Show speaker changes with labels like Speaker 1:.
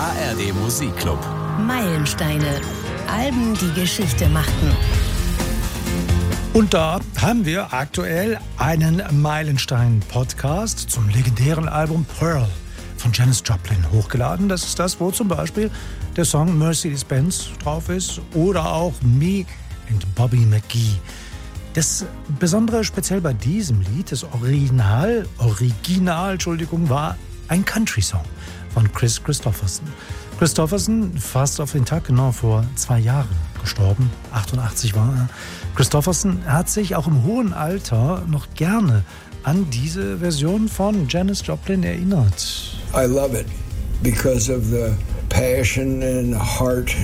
Speaker 1: ARD Musikclub.
Speaker 2: Meilensteine. Alben, die Geschichte machten.
Speaker 3: Und da haben wir aktuell einen Meilenstein-Podcast zum legendären Album Pearl von Janis Joplin hochgeladen. Das ist das, wo zum Beispiel der Song Mercedes-Benz drauf ist oder auch Me and Bobby McGee. Das Besondere speziell bei diesem Lied, das Original, war ein Country-Song von Kris Kristofferson. Kristofferson, fast auf den Tag genau vor 2 Jahren gestorben, 88 war er. Kristofferson hat sich auch im hohen Alter noch gerne an diese Version von Janis Joplin erinnert.
Speaker 4: I love it because of the passion and heart